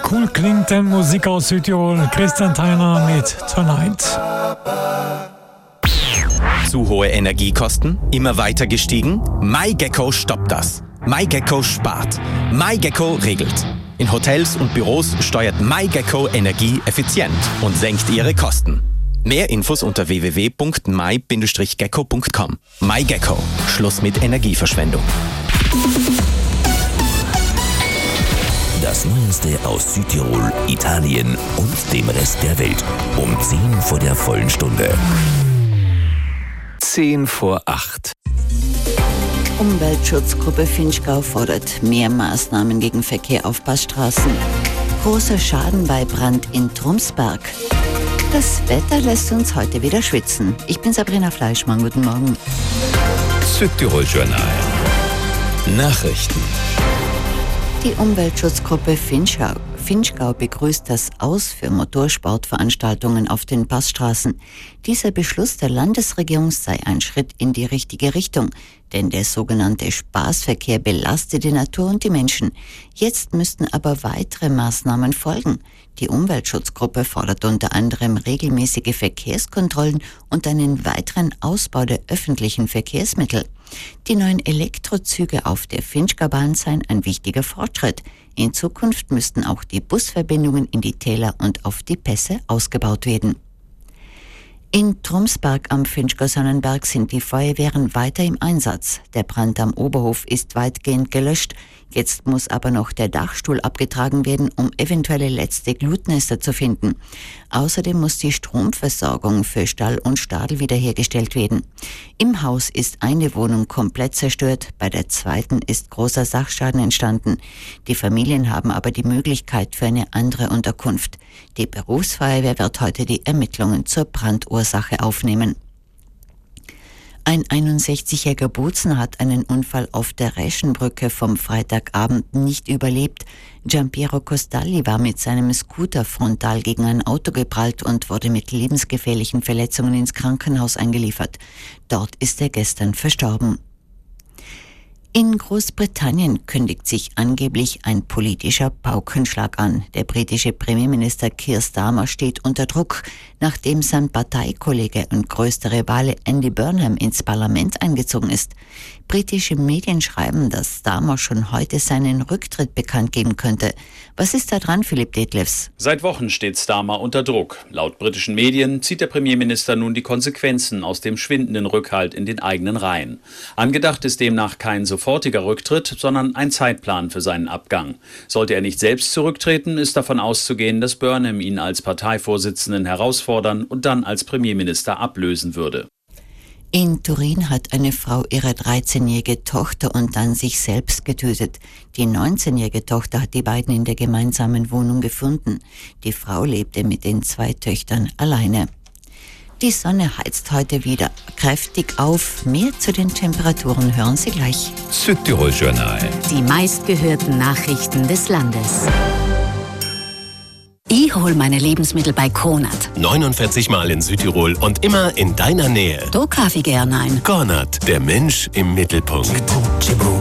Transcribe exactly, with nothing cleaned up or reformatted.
cool klingt denn Musik aus Südtirol. Christian Theiner mit Tonight. Zu hohe Energiekosten? Immer weiter gestiegen? MyGecko stoppt das. MyGecko spart. MyGecko regelt. In Hotels und Büros steuert MyGecko Energie effizient und senkt ihre Kosten. Mehr Infos unter w w w punkt my Bindestrich gecko punkt com. MyGecko. Schluss mit Energieverschwendung. Das Neueste aus Südtirol, Italien und dem Rest der Welt. Um zehn vor der vollen Stunde. Zehn vor acht. Umweltschutzgruppe Vinschgau fordert mehr Maßnahmen gegen Verkehr auf Passstraßen. Großer Schaden bei Brand in Trumsberg. Das Wetter lässt uns heute wieder schwitzen. Ich bin Sabrina Fleischmann, guten Morgen. Südtirol Journal. Nachrichten. Die Umweltschutzgruppe Vinschgau, Vinschgau begrüßt das Aus für Motorsportveranstaltungen auf den Passstraßen. Dieser Beschluss der Landesregierung sei ein Schritt in die richtige Richtung, denn der sogenannte Spaßverkehr belastet die Natur und die Menschen. Jetzt müssten aber weitere Maßnahmen folgen. Die Umweltschutzgruppe fordert unter anderem regelmäßige Verkehrskontrollen und einen weiteren Ausbau der öffentlichen Verkehrsmittel. Die neuen Elektrozüge auf der Vinschgaubahn seien ein wichtiger Fortschritt. In Zukunft müssten auch die Busverbindungen in die Täler und auf die Pässe ausgebaut werden. In Trumsberg am Vinschgau-Sonnenberg sind die Feuerwehren weiter im Einsatz. Der Brand am Oberhof ist weitgehend gelöscht. Jetzt muss aber noch der Dachstuhl abgetragen werden, um eventuelle letzte Glutnester zu finden. Außerdem muss die Stromversorgung für Stall und Stadel wiederhergestellt werden. Im Haus ist eine Wohnung komplett zerstört, bei der zweiten ist großer Sachschaden entstanden. Die Familien haben aber die Möglichkeit für eine andere Unterkunft. Die Berufsfeuerwehr wird heute die Ermittlungen zur Brandursache aufnehmen. Ein einundsechzigjähriger Bozen hat einen Unfall auf der Reschenbrücke vom Freitagabend nicht überlebt. Giampiero Costalli war mit seinem Scooter frontal gegen ein Auto geprallt und wurde mit lebensgefährlichen Verletzungen ins Krankenhaus eingeliefert. Dort ist er gestern verstorben. In Großbritannien kündigt sich angeblich ein politischer Paukenschlag an. Der britische Premierminister Keir Starmer steht unter Druck, nachdem sein Parteikollege und größter Rivale Andy Burnham ins Parlament eingezogen ist. Britische Medien schreiben, dass Starmer schon heute seinen Rücktritt bekannt geben könnte. Was ist da dran, Philipp Detlefs? Seit Wochen steht Starmer unter Druck. Laut britischen Medien zieht der Premierminister nun die Konsequenzen aus dem schwindenden Rückhalt in den eigenen Reihen. Angedacht ist demnach kein sofortiger Rücktritt, sondern ein Zeitplan für seinen Abgang. Sollte er nicht selbst zurücktreten, ist davon auszugehen, dass Burnham ihn als Parteivorsitzenden herausfordern und dann als Premierminister ablösen würde. In Turin hat eine Frau ihre dreizehnjährige Tochter und dann sich selbst getötet. Die neunzehnjährige Tochter hat die beiden in der gemeinsamen Wohnung gefunden. Die Frau lebte mit den zwei Töchtern alleine. Die Sonne heizt heute wieder kräftig auf. Mehr zu den Temperaturen hören Sie gleich. Südtirol Journal. Die meistgehörten Nachrichten des Landes. Ich hole meine Lebensmittel bei Konrad. neunundvierzig Mal in Südtirol und immer in deiner Nähe. Da kaufe ich gerne ein. Konrad, der Mensch im Mittelpunkt.